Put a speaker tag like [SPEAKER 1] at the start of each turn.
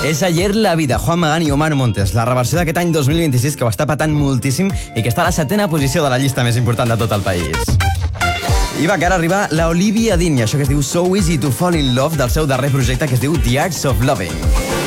[SPEAKER 1] És Ayer la vida, Juan Magán i Omar Montes, la reversió d'aquest any 2026 que ho està patant moltíssim i que està a la 7ª posició de la llista més important de tot el país. I va, que ara arriba la Olivia Dean, i això que es diu So Easy to Fall in Love del seu darrer projecte que es diu The Arts of Loving.